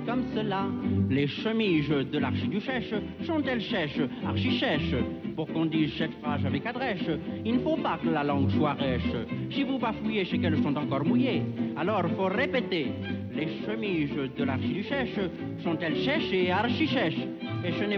comme cela. Les chemises de l'archiduchesse sont-elles chèches, archi-chèches? Pour qu'on dise cette phrase avec adresse, il ne faut pas que la langue soit rêche. Si vous bafouillez, c'est qu'elles sont encore mouillées. Alors faut répéter. Les chemises de l'archiduchesse sont-elles sèches et archi-sèches? Et ce n'est